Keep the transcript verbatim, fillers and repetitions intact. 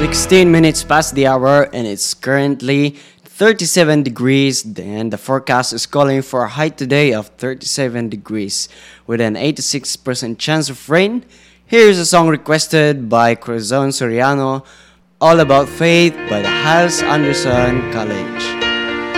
sixteen minutes past the hour, and it's currently thirty-seven degrees. And the forecast is calling for a high today of thirty-seven degrees with an eighty-six percent chance of rain. Here's a song requested by Corazon Soriano, All About Faith by the Hals Anderson College.